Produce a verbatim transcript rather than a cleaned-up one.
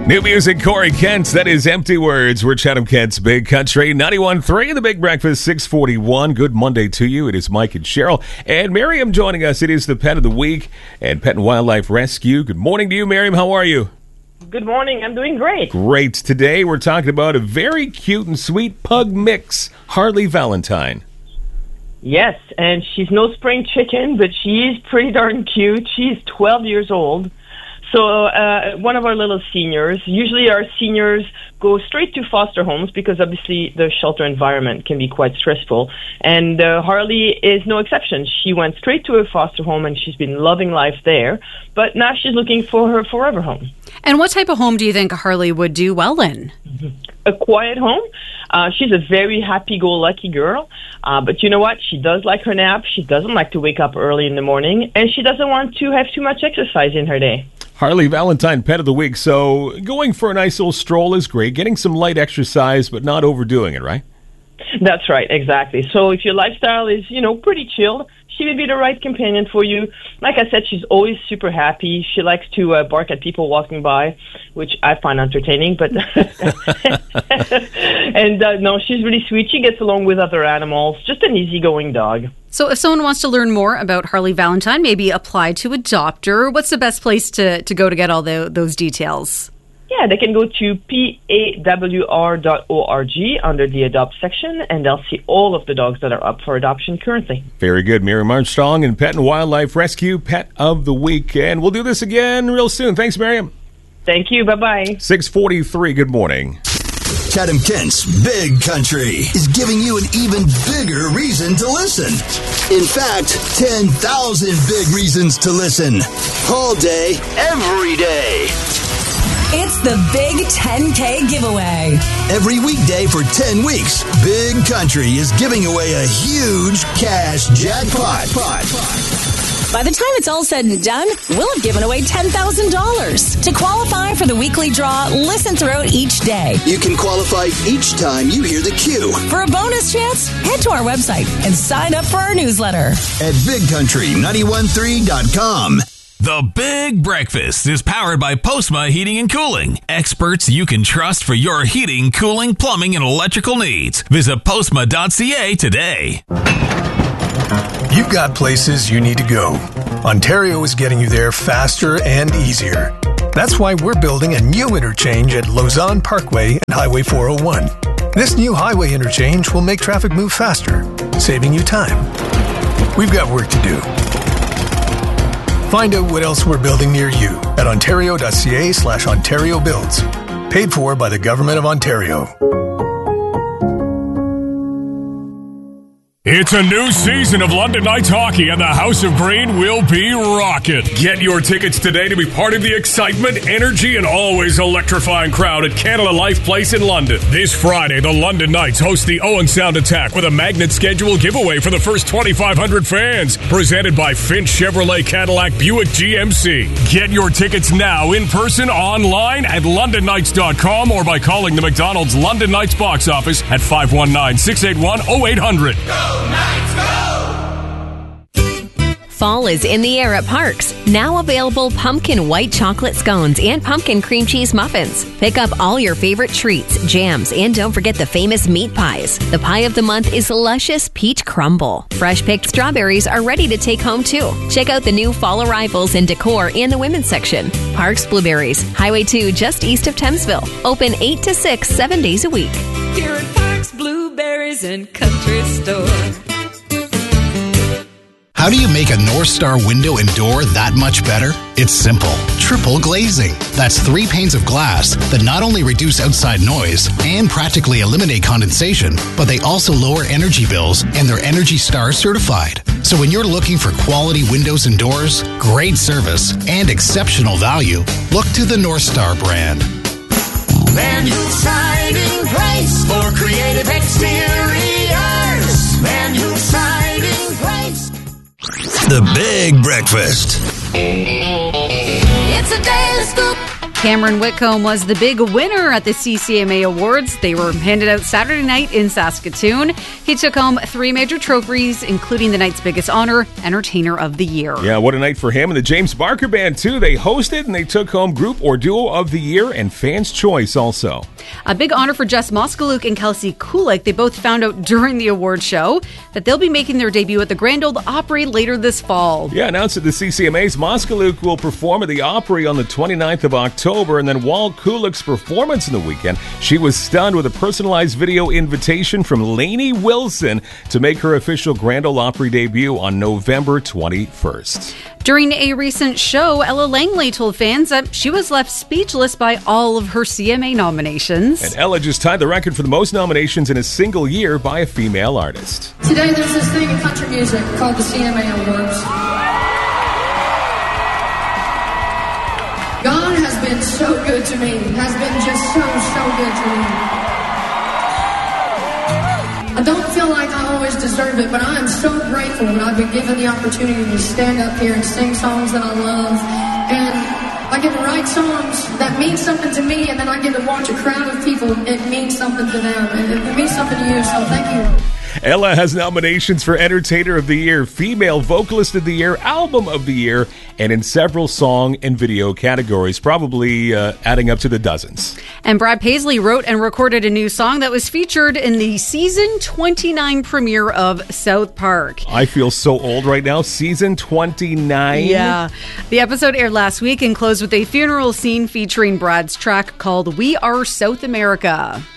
New music, Corey Kent. That is Empty Words. We're Chatham Kent's Big Country. ninety-one point three, The Big Breakfast, six forty-one. Good Monday to you. It is Mike and Cheryl. And Miriam joining us. It is the Pet of the Week and Pet and Wildlife Rescue. Good morning to you, Miriam. How are you? Good morning. I'm doing great. Great. Today we're talking about a very cute and sweet pug mix, Harley Valentine. Yes, and she's no spring chicken, but she is pretty darn cute. She's twelve years old. So uh, one of our little seniors, usually our seniors go straight to foster homes because obviously the shelter environment can be quite stressful. And uh, Harley is no exception. She went straight to a foster home and she's been loving life there. But now she's looking for her forever home. And what type of home do you think Harley would do well in? A quiet home. Uh, she's a very happy-go-lucky girl. Uh, but you know what? She does like her nap. She doesn't like to wake up early in the morning. And she doesn't want to have too much exercise in her day. Harley Valentine, Pet of the Week. So going for a nice little stroll is great. Getting some light exercise, but not overdoing it, right? That's right, exactly. So if your lifestyle is, you know, pretty chilled, she would be the right companion for you. Like I said, she's always super happy. She likes to uh, bark at people walking by, which I find entertaining. But and uh, no, she's really sweet. She gets along with other animals. Just an easygoing dog. So if someone wants to learn more about Harley Valentine, maybe apply to adopt her, what's the best place to, to go to get all the, those details? Yeah, they can go to P A W R dot org under the Adopt section, and they'll see all of the dogs that are up for adoption currently. Very good. Miriam Armstrong and Pet and Wildlife Rescue, Pet of the Week. And we'll do this again real soon. Thanks, Miriam. Thank you. Bye-bye. six forty-three. Good morning. Chatham Kent's Big Country is giving you an even bigger reason to listen. In fact, ten thousand big reasons to listen. All day, every day. It's the Big ten K giveaway. Every weekday for ten weeks, Big Country is giving away a huge cash jackpot. By the time it's all said and done, we'll have given away ten thousand dollars. To qualify for the weekly draw, listen throughout each day. You can qualify each time you hear the cue. For a bonus chance, head to our website and sign up for our newsletter. At big country nine one three dot com. The Big Breakfast is powered by Postma Heating and Cooling. Experts you can trust for your heating, cooling, plumbing, and electrical needs. Visit postma dot c a today. You've got places you need to go. Ontario is getting you there faster and easier. That's why we're building a new interchange at Lausanne Parkway and Highway four oh one. This new highway interchange will make traffic move faster, saving you time. We've got work to do. Find out what else we're building near you at ontario dot c a slash ontario builds. Paid for by the Government of Ontario. It's a new season of London Knights hockey, and the House of Green will be rocking. Get your tickets today to be part of the excitement, energy, and always electrifying crowd at Canada Life Place in London. This Friday, the London Knights host the Owen Sound Attack with a magnet schedule giveaway for the first twenty-five hundred fans. Presented by Finch Chevrolet Cadillac Buick G M C. Get your tickets now in person, online at london knights dot com, or by calling the McDonald's London Knights box office at five one nine, six eight one, oh eight hundred. Go! Knights, go! Fall is in the air at Parks. Now available pumpkin white chocolate scones and pumpkin cream cheese muffins. Pick up all your favorite treats, jams, and don't forget the famous meat pies. The pie of the month is luscious peach crumble. Fresh picked strawberries are ready to take home too. Check out the new fall arrivals in decor and the women's section. Parks Blueberries, Highway two just east of Thamesville. Open eight to six, seven days a week. Here at Parks Blueberries and Country Store. How do you make a North Star window and door that much better? It's simple. Triple glazing. That's three panes of glass that not only reduce outside noise and practically eliminate condensation, but they also lower energy bills, and they're Energy Star certified. So when you're looking for quality windows and doors, great service, and exceptional value, look to the North Star brand. Van Hool Siding Place for creative exteriors. Van Hool Siding Place. The Big Breakfast. It's a daily scoop. Cameron Whitcomb was the big winner at the C C M A Awards. They were handed out Saturday night in Saskatoon. He took home three major trophies, including the night's biggest honor, Entertainer of the Year. Yeah, what a night for him. And the James Barker Band, too. They hosted and they took home Group or Duo of the Year and Fans' Choice also. A big honor for Jess Moskaluk and Kelsey Kulik. They both found out during the award show that they'll be making their debut at the Grand Ole Opry later this fall. Yeah, announced at the C C M A's, Moskaluk will perform at the Opry on the twenty-ninth of October, and then while Kulik's performance in the weekend, she was stunned with a personalized video invitation from Lainey Wilson to make her official Grand Ole Opry debut on November twenty-first. During a recent show, Ella Langley told fans that she was left speechless by all of her C M A nominations. And Ella just tied the record for the most nominations in a single year by a female artist. Today there's this thing in country music called the C M A Awards. God has been so good to me, has been just so, so good to me. I don't feel like I always deserve it, but I am so grateful that I've been given the opportunity to stand up here and sing songs that I love. And I get to write songs that mean something to me, and then I get to watch a crowd of people. It means something to them, and it means something to you, so thank you. Ella has nominations for Entertainer of the Year, Female Vocalist of the Year, Album of the Year, and in several song and video categories, probably uh, adding up to the dozens. And Brad Paisley wrote and recorded a new song that was featured in the season twenty-nine premiere of South Park. I feel so old right now. Season twenty-nine. Yeah. The episode aired last week and closed with a funeral scene featuring Brad's track called We Are South America.